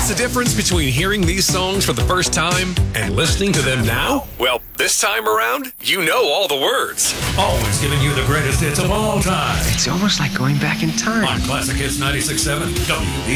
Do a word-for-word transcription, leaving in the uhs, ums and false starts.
What's the difference between hearing these songs for the first time and listening to them now? Well, this time around, you know all the words. Always giving you the greatest hits of all time. It's almost like going back in time. On Classic Hits ninety-six point seven W B